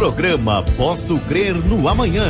Programa Posso Crer no Amanhã.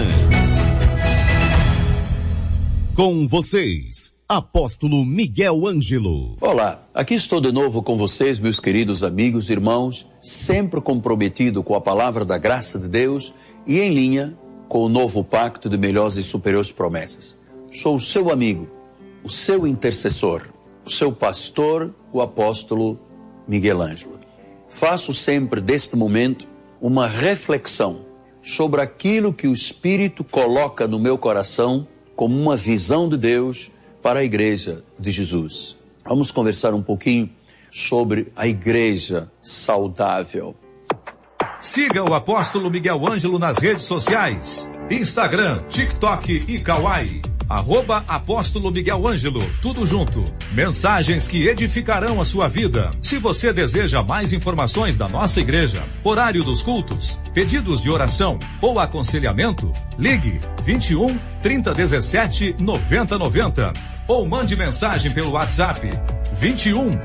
Com vocês, Apóstolo Miguel Ângelo. Olá, aqui estou de novo com vocês, meus queridos amigos e irmãos, sempre comprometido com a palavra da graça de Deus e em linha com o novo pacto de melhores e superiores promessas. Sou o seu amigo, o seu intercessor, o seu pastor, o apóstolo Miguel Ângelo. Faço sempre deste momento uma reflexão sobre aquilo que o Espírito coloca no meu coração como uma visão de Deus para a Igreja de Jesus. Vamos conversar um pouquinho sobre a Igreja saudável. Siga o apóstolo Miguel Ângelo nas redes sociais, Instagram, TikTok e Kawaii. @Apóstolo Miguel Ângelo, tudo junto. Mensagens que edificarão a sua vida. Se você deseja mais informações da nossa igreja, horário dos cultos, pedidos de oração ou aconselhamento, ligue 21 3017 9090 ou mande mensagem pelo WhatsApp 21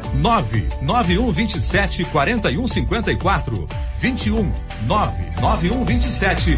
99127 4154 21 99127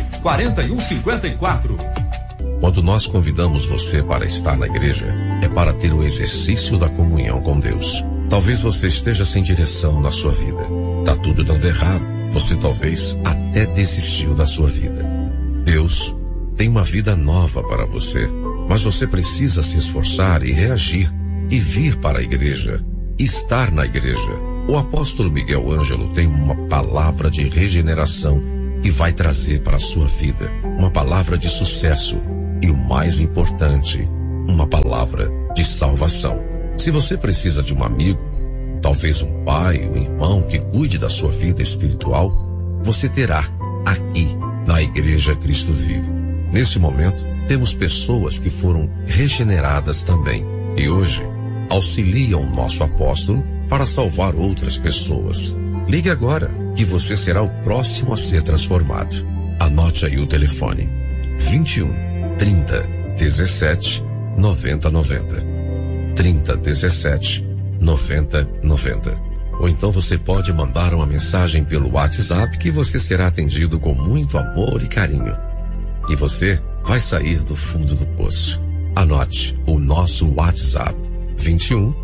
4154. Quando nós convidamos você para estar na igreja, é para ter o exercício da comunhão com Deus. Talvez você esteja sem direção na sua vida. Tá tudo dando errado. Você talvez até desistiu da sua vida. Deus tem uma vida nova para você, mas você precisa se esforçar e reagir e vir para a igreja, estar na igreja. O apóstolo Miguel Ângelo tem uma palavra de regeneração e vai trazer para a sua vida uma palavra de sucesso. E o mais importante, uma palavra de salvação. Se você precisa de um amigo, talvez um pai, um irmão que cuide da sua vida espiritual, você terá aqui na Igreja Cristo Vive. Neste momento, temos pessoas que foram regeneradas também e hoje auxiliam o nosso apóstolo para salvar outras pessoas. Ligue agora que você será o próximo a ser transformado. Anote aí o telefone: 21 30 17 90 90. 30 17 90 90. Ou então você pode mandar uma mensagem pelo WhatsApp que você será atendido com muito amor e carinho. E você vai sair do fundo do poço. Anote o nosso WhatsApp: 21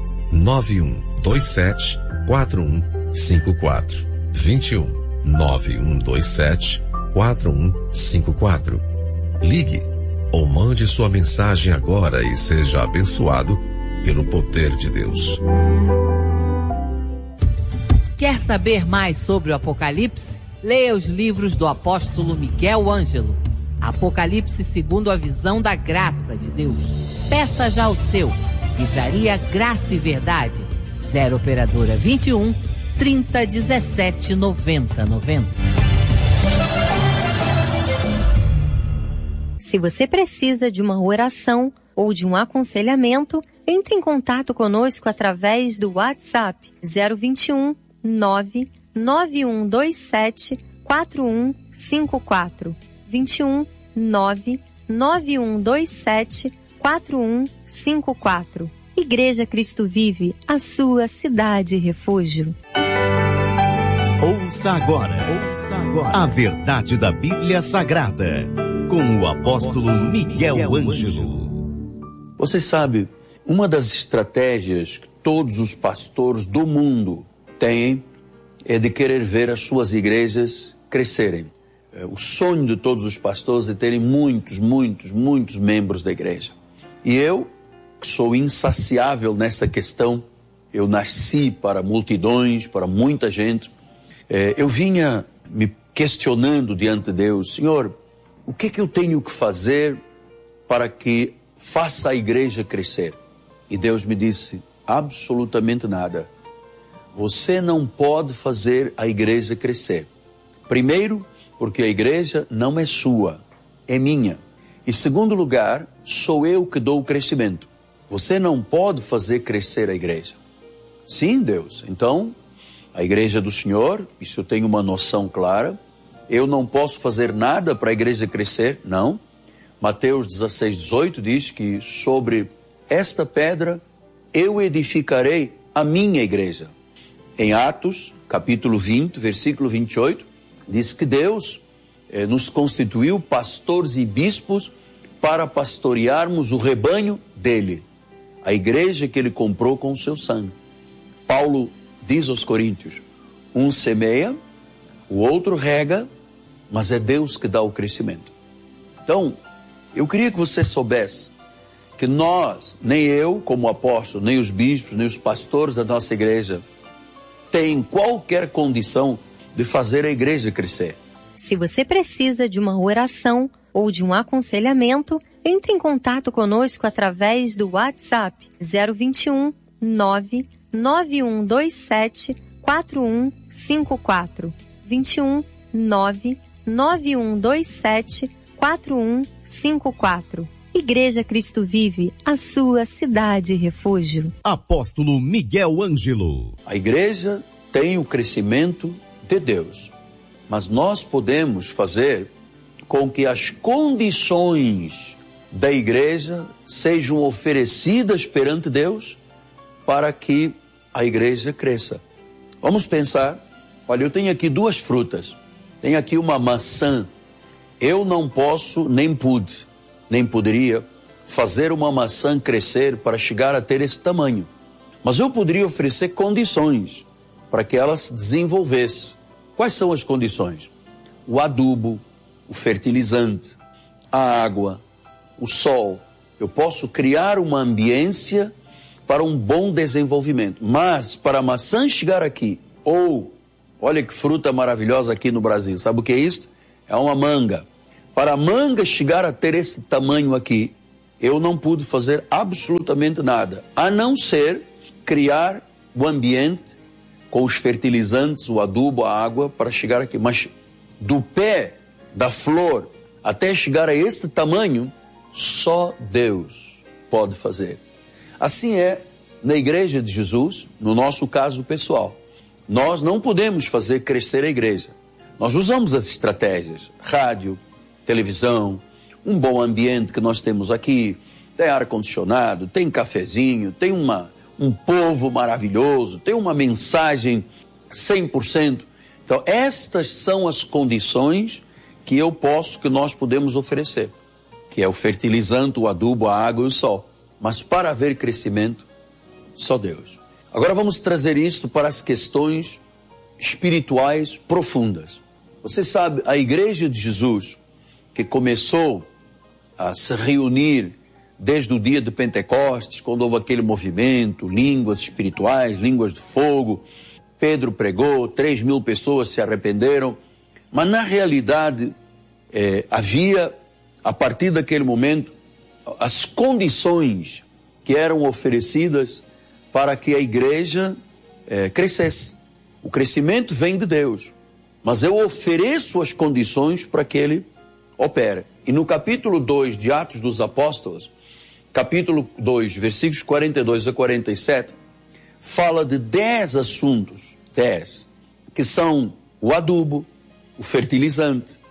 9127 4154. 21 9127 4154. Ligue ou mande sua mensagem agora e seja abençoado pelo poder de Deus. Quer saber mais sobre o Apocalipse? Leia os livros do apóstolo Miguel Ângelo. Apocalipse segundo a visão da graça de Deus. Peça já o seu. Livraria Graça e Verdade. 0 operadora 21 30 17 90 90. Se você precisa de uma oração ou de um aconselhamento, entre em contato conosco através do WhatsApp 021 99127 4154. 21 99127 4154. Igreja Cristo Vive, a sua cidade refúgio. Ouça agora a verdade da Bíblia Sagrada, com o apóstolo Miguel Ângelo. Você sabe, uma das estratégias que todos os pastores do mundo têm é de querer ver as suas igrejas crescerem. O sonho de todos os pastores é terem muitos membros da igreja. E eu, que sou insaciável nessa questão, eu nasci para multidões, para muita gente, eu vinha me questionando diante de Deus: Senhor, o que eu tenho que fazer para que faça a igreja crescer? E Deus me disse: absolutamente nada. Você não pode fazer a igreja crescer. Primeiro, porque a igreja não é sua, é minha. E segundo lugar, sou eu que dou o crescimento. Você não pode fazer crescer a igreja. Sim, Deus. Então, a igreja do Senhor, isso eu tenho uma noção clara. Eu não posso fazer nada para a igreja crescer, não. Mateus 16:18 diz que sobre esta pedra eu edificarei a minha igreja. Em Atos, capítulo 20, versículo 28, diz que Deus nos constituiu pastores e bispos para pastorearmos o rebanho dele, a igreja que ele comprou com o seu sangue. Paulo diz aos Coríntios, um semeia, o outro rega, mas é Deus que dá o crescimento. Então, eu queria que você soubesse que nós, nem eu como apóstolo, nem os bispos, nem os pastores da nossa igreja, tem qualquer condição de fazer a igreja crescer. Se você precisa de uma oração ou de um aconselhamento, entre em contato conosco através do WhatsApp 021 99127 4154. 21 99127 4154. Igreja Cristo Vive, a sua cidade refúgio. Apóstolo Miguel Ângelo. A igreja tem o crescimento de Deus, mas nós podemos fazer com que as condições da igreja sejam oferecidas perante Deus para que a igreja cresça. Vamos pensar, olha, eu tenho aqui 2 frutas, tenho aqui uma maçã, eu não posso, nem poderia fazer uma maçã crescer para chegar a ter esse tamanho. Mas eu poderia oferecer condições para que ela se desenvolvesse. Quais são as condições? O adubo, o fertilizante, a água, o sol. Eu posso criar uma ambiência para um bom desenvolvimento. Mas para a maçã chegar aqui, olha que fruta maravilhosa aqui no Brasil. Sabe o que é isso? É uma manga. Para a manga chegar a ter esse tamanho aqui, eu não pude fazer absolutamente nada, a não ser criar o ambiente com os fertilizantes, o adubo, a água, para chegar aqui. Mas do pé da flor até chegar a esse tamanho, só Deus pode fazer. Assim é na igreja de Jesus, no nosso caso pessoal. Nós não podemos fazer crescer a igreja. Nós usamos as estratégias, rádio, televisão, um bom ambiente que nós temos aqui, tem ar-condicionado, tem cafezinho, tem um povo maravilhoso, tem uma mensagem 100%. Então, estas são as condições que nós podemos oferecer, que é o fertilizante, o adubo, a água e o sol. Mas para haver crescimento, só Deus. Agora vamos trazer isto para as questões espirituais profundas. Você sabe, a igreja de Jesus, que começou a se reunir desde o dia de Pentecostes, quando houve aquele movimento, línguas espirituais, línguas de fogo, Pedro pregou, 3.000 pessoas se arrependeram, mas na realidade havia, a partir daquele momento, as condições que eram oferecidas para que a igreja crescesse. O crescimento vem de Deus, mas eu ofereço as condições para que ele opere. E no capítulo 2 de Atos dos Apóstolos, capítulo 2, versículos 42 a 47, fala de 10 assuntos, 10, que são o adubo, o fertilizante,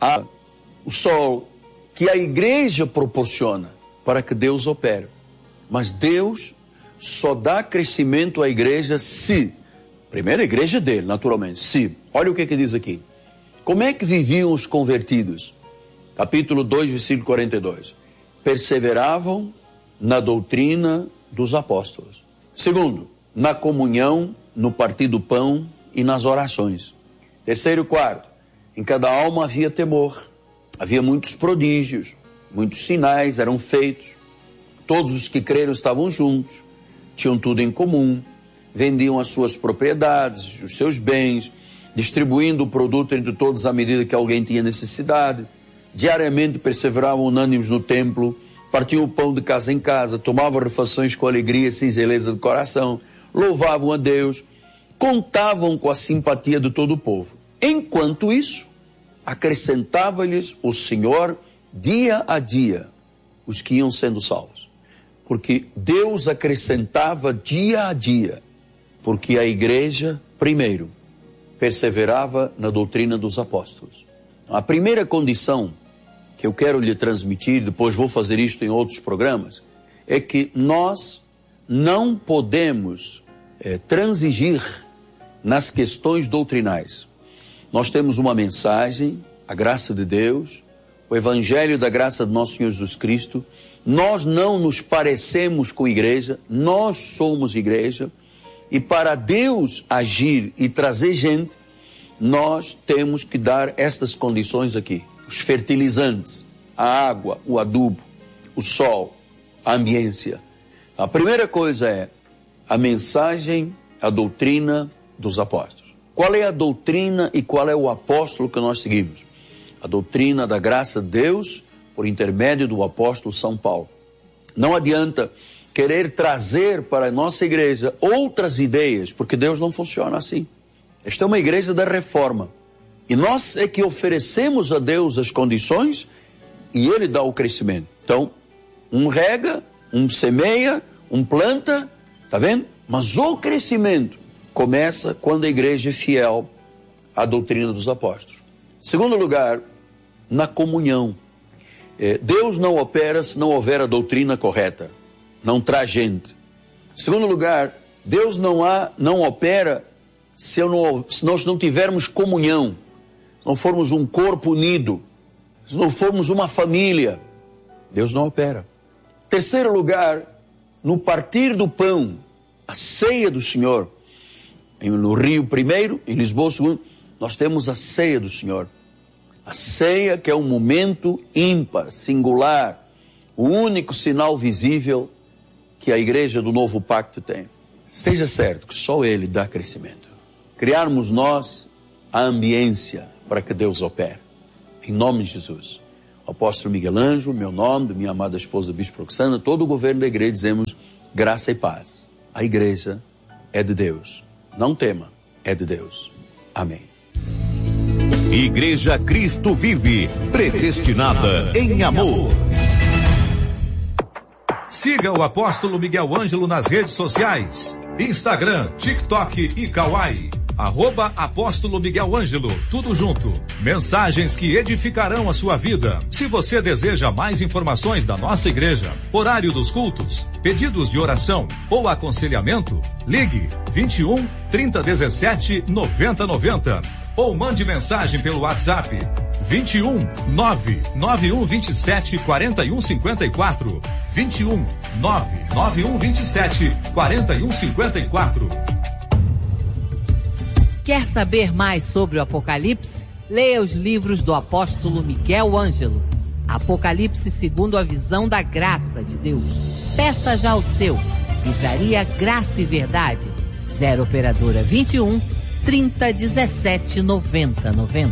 o sol, que a igreja proporciona para que Deus opere. Mas Deus só dá crescimento à igreja se, primeiro a igreja dele, naturalmente, olha o que diz aqui. Como é que viviam os convertidos? Capítulo 2, versículo 42. Perseveravam na doutrina dos apóstolos. Segundo, na comunhão, no partir do pão e nas orações. Terceiro e quarto, em cada alma havia temor. Havia muitos prodígios, muitos sinais eram feitos. Todos os que creram estavam juntos, tinham tudo em comum, vendiam as suas propriedades, os seus bens, distribuindo o produto entre todos à medida que alguém tinha necessidade. Diariamente perseveravam unânimes no templo, partiam o pão de casa em casa, tomavam refeições com alegria e singeleza do coração, louvavam a Deus, contavam com a simpatia de todo o povo. Enquanto isso, acrescentava-lhes o Senhor dia a dia os que iam sendo salvos. Porque Deus acrescentava dia a dia, porque a igreja, primeiro, perseverava na doutrina dos apóstolos. A primeira condição que eu quero lhe transmitir, depois vou fazer isto em outros programas, é que nós não podemos transigir nas questões doutrinais. Nós temos uma mensagem a graça de Deus, o Evangelho da graça de nosso Senhor Jesus Cristo. Nós não nos parecemos com a igreja, nós somos igreja. E para Deus agir e trazer gente, nós temos que dar estas condições aqui. Os fertilizantes, a água, o adubo, o sol, a ambiência. A primeira coisa é a mensagem, a doutrina dos apóstolos. Qual é a doutrina e qual é o apóstolo que nós seguimos? A doutrina da graça de Deus por intermédio do apóstolo São Paulo. Não adianta querer trazer para a nossa igreja outras ideias, porque Deus não funciona assim. Esta é uma igreja da reforma. E nós é que oferecemos a Deus as condições e Ele dá o crescimento. Então, um rega, um semeia, um planta, tá vendo? Mas o crescimento começa quando a igreja é fiel à doutrina dos apóstolos. Segundo lugar, na comunhão. Deus não opera se não houver a doutrina correta. Não traz gente. Segundo lugar, Deus não opera se nós não tivermos comunhão, se não formos um corpo unido, se não formos uma família. Deus não opera. Terceiro lugar, no partir do pão, a ceia do Senhor. No Rio primeiro, em Lisboa segundo, nós temos a ceia do Senhor. A ceia que é um momento ímpar, singular, o único sinal visível que a igreja do Novo Pacto tem. Seja certo que só Ele dá crescimento. Criarmos nós a ambiência para que Deus opere. Em nome de Jesus. O apóstolo Miguel Ângelo, meu nome, minha amada esposa Bispo Roxana, todo o governo da igreja, dizemos graça e paz. A igreja é de Deus. Não tema, é de Deus. Amém. Igreja Cristo Vive, predestinada em amor. Siga o apóstolo Miguel Ângelo nas redes sociais, Instagram, TikTok e Kawaii. @apóstolo Miguel Ângelo, tudo junto. Mensagens que edificarão a sua vida. Se você deseja mais informações da nossa igreja, horário dos cultos, pedidos de oração ou aconselhamento, ligue 21 3017 9090 ou mande mensagem pelo WhatsApp 21 99127 4154 21 99127 4154. Quer saber mais sobre o Apocalipse? Leia os livros do apóstolo Miguel Ângelo. Apocalipse segundo a visão da graça de Deus. Peça já o seu. Livraria Graça e Verdade. 0 operadora 21 3017 9090.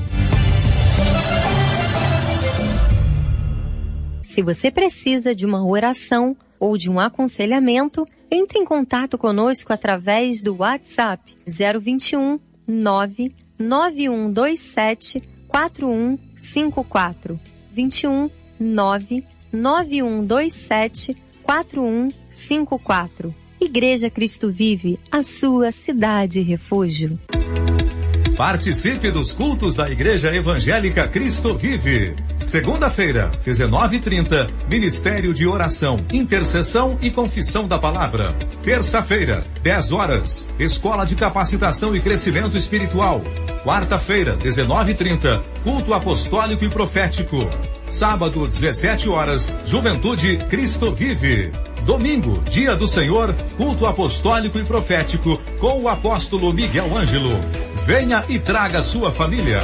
Se você precisa de uma oração ou de um aconselhamento, entre em contato conosco através do WhatsApp 021 99127 4154 21 99127 4154. Igreja Cristo Vive, a sua cidade refúgio. Participe dos cultos da Igreja Evangélica Cristo Vive. Segunda-feira, 19h30, Ministério de Oração, Intercessão e Confissão da Palavra. Terça-feira, 10 horas, Escola de Capacitação e Crescimento Espiritual. Quarta-feira, 19h30, Culto Apostólico e Profético. Sábado, 17 horas, Juventude Cristo Vive. Domingo, Dia do Senhor, Culto Apostólico e Profético, com o apóstolo Miguel Ângelo. Venha e traga sua família.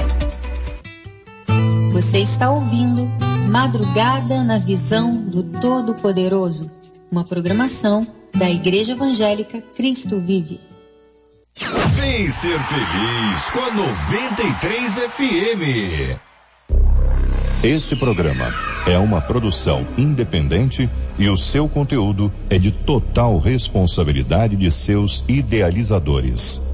Você está ouvindo Madrugada na Visão do Todo-Poderoso, uma programação da Igreja Evangélica Cristo Vive. Vem ser feliz com a 93 FM. Esse programa é uma produção independente e o seu conteúdo é de total responsabilidade de seus idealizadores.